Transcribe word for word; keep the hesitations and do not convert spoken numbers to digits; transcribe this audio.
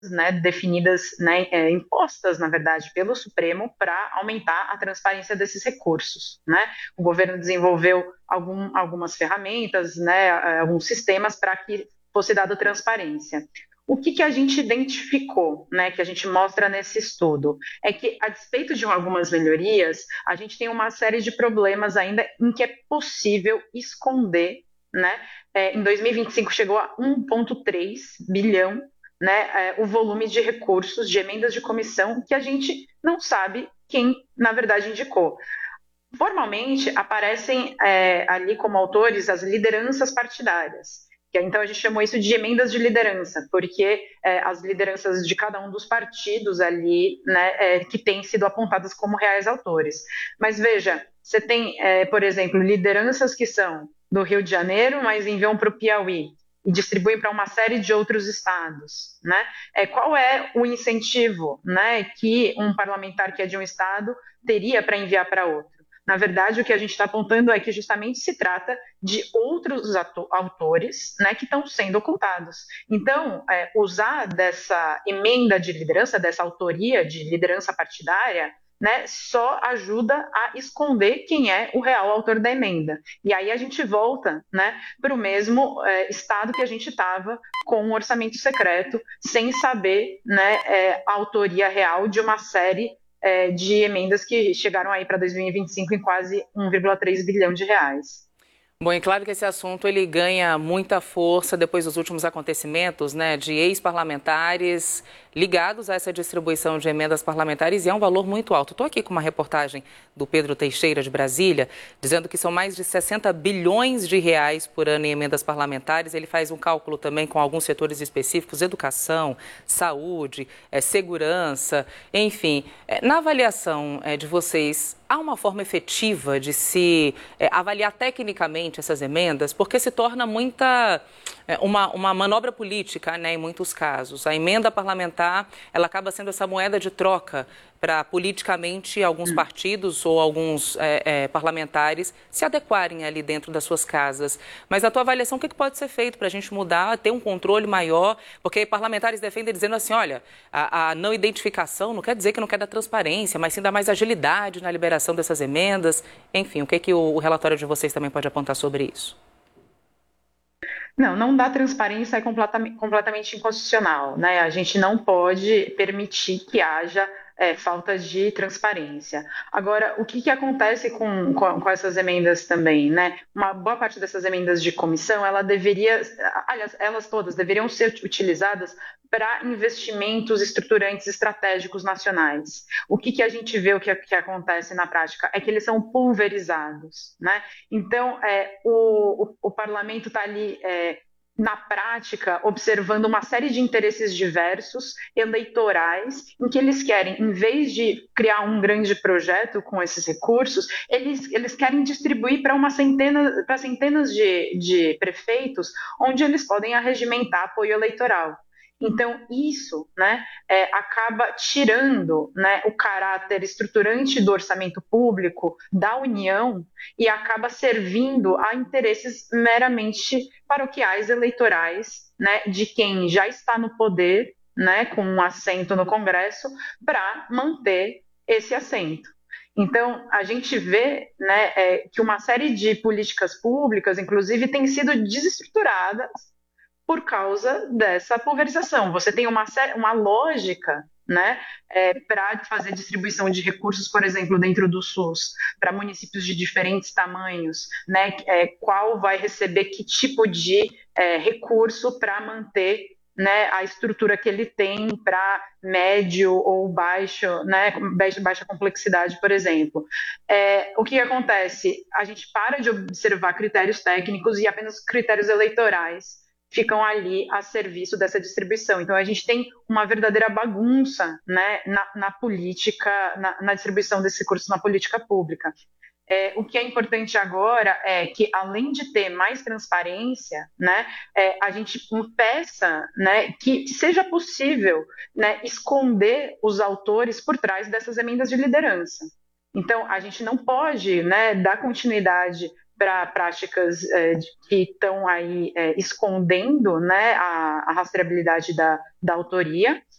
né, definidas, né, é, impostas, na verdade, pelo Supremo para aumentar a transparência desses recursos, né? O governo desenvolveu algum, algumas ferramentas, né, alguns sistemas para que fosse dada transparência. O que, que a gente identificou, né, que a gente mostra nesse estudo, é que, a despeito de algumas melhorias, a gente tem uma série de problemas ainda em que é possível esconder, né? É, em dois mil e vinte e cinco chegou a um vírgula três bilhão, né, é, o volume de recursos, de emendas de comissão, que a gente não sabe quem, na verdade, indicou. Formalmente, aparecem é, ali como autores as lideranças partidárias. Que, então, a gente chamou isso de emendas de liderança, porque é, as lideranças de cada um dos partidos ali, né, é, que têm sido apontadas como reais autores. Mas veja, você tem, é, por exemplo, lideranças que são do Rio de Janeiro, mas enviam para o Piauí e distribuem para uma série de outros estados, né? É, qual é o incentivo, né, que um parlamentar que é de um estado teria para enviar para outro? Na verdade, o que a gente está apontando é que justamente se trata de outros autores, né, que estão sendo ocultados. Então, é, usar dessa emenda de liderança, dessa autoria de liderança partidária, né, só ajuda a esconder quem é o real autor da emenda. E aí a gente volta, né, para o mesmo é, estado que a gente estava com um orçamento secreto, sem saber, né, é, a autoria real de uma série é, de emendas que chegaram aí para dois mil e vinte e cinco em quase um vírgula três bilhão de reais. Bom, é claro que esse assunto ele ganha muita força depois dos últimos acontecimentos, né, de ex-parlamentares ligados a essa distribuição de emendas parlamentares, e é um valor muito alto. Estou aqui com uma reportagem do Pedro Teixeira, de Brasília, dizendo que são mais de sessenta bilhões de reais por ano em emendas parlamentares. Ele faz um cálculo também com alguns setores específicos, educação, saúde, é, segurança, enfim. É, na avaliação é, de vocês, há uma forma efetiva de se é, avaliar tecnicamente essas emendas? Porque se torna muita, é, uma, uma manobra política, né, em muitos casos. A emenda parlamentar, ela acaba sendo essa moeda de troca para politicamente alguns partidos ou alguns é, é, parlamentares se adequarem ali dentro das suas casas. Mas a tua avaliação, o que, que pode ser feito para a gente mudar, ter um controle maior? Porque parlamentares defendem dizendo assim, olha, a, a não identificação não quer dizer que não quer dar transparência, mas sim dar mais agilidade na liberação dessas emendas. Enfim, o que, que o, o relatório de vocês também pode apontar sobre isso? Não, não dá transparência é completamente, completamente inconstitucional, né? A gente não pode permitir que haja é, falta de transparência. Agora, o que, que acontece com, com, com essas emendas também, né? Uma boa parte dessas emendas de comissão, ela deveria, aliás, elas todas deveriam ser utilizadas para investimentos estruturantes estratégicos nacionais. O que, que a gente vê, o que, que acontece na prática, é que eles são pulverizados, né? Então, é, o, o, o parlamento está ali, é, na prática, observando uma série de interesses diversos, eleitorais, em que eles querem, em vez de criar um grande projeto com esses recursos, eles, eles querem distribuir para uma centena, para centenas de, de prefeitos, onde eles podem arregimentar apoio eleitoral. Então, isso, né, é, acaba tirando, né, o caráter estruturante do orçamento público da União e acaba servindo a interesses meramente paroquiais eleitorais, né, de quem já está no poder, né, com um assento no Congresso, para manter esse assento. Então, a gente vê, né, é, que uma série de políticas públicas, inclusive, têm sido desestruturadas por causa dessa pulverização. Você tem uma, uma lógica, né, é, para fazer distribuição de recursos, por exemplo, dentro do SUS, para municípios de diferentes tamanhos, né, é, qual vai receber que tipo de é, recurso para manter, né, a estrutura que ele tem para médio ou baixo, né, baixa complexidade, por exemplo. É, o que acontece? A gente para de observar critérios técnicos e apenas critérios eleitorais ficam ali a serviço dessa distribuição. Então, a gente tem uma verdadeira bagunça, né, na, na política, na, na distribuição desse recurso na política pública. É, o que é importante agora é que, além de ter mais transparência, né, é, a gente peça, né, que seja possível, né, esconder os autores por trás dessas emendas de liderança. Então, a gente não pode, né, dar continuidade para práticas é, que estão aí é, escondendo, né, a, a rastreabilidade da, da autoria.